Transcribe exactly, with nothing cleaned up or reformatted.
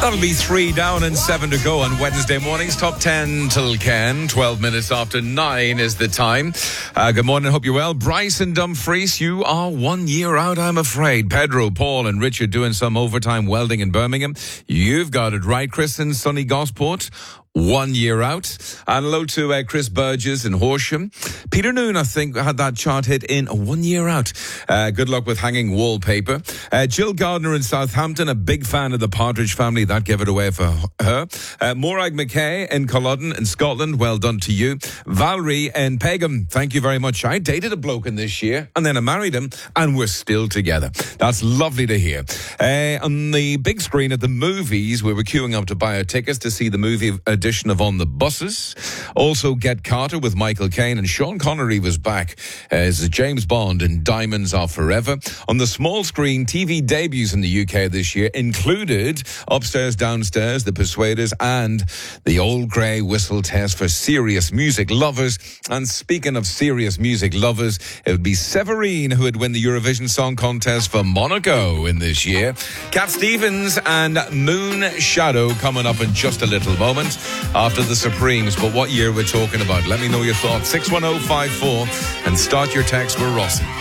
That'll be three down and seven to go on Wednesday mornings. Top ten till Ken. twelve minutes after nine is the time. Uh, good morning. Hope you're well. Bryce and Dumfries, you are one year out, I'm afraid. Pedro, Paul and Richard doing some overtime welding in Birmingham. You've got it right. Chris in sunny Gosport, one year out. And hello to uh, Chris Burgess in Horsham. Peter Noon, I think, had that chart hit in one year out. Uh, good luck with hanging wallpaper. Uh, Jill Gardner in Southampton, a big fan of the Partridge Family. That gave it away for her. Uh, Morag McKay in Culloden in Scotland. Well done to you. Valerie in Pegum. Thank you very much. I dated a bloke in this year and then I married him and we're still together. That's lovely to hear. Uh, on the big screen at the movies, we were queuing up to buy our tickets to see the movie edition of On the Buses. Also, Get Carter with Michael Caine, and Sean Connery was back as James Bond in Diamonds Are Forever. On the small screen, T V debuts in the U K this year included Upstairs, Downstairs, The Persuaders, and The Old Grey Whistle Test for serious music lovers. And speaking of serious music lovers, it would be Severine who would win the Eurovision Song Contest for Monaco in this year. Cat Stevens and Moon Shadow coming up in just a little moment after the Supremes. But what year we're talking about? Let me know your thoughts. six one oh five four and start your text with Rossi.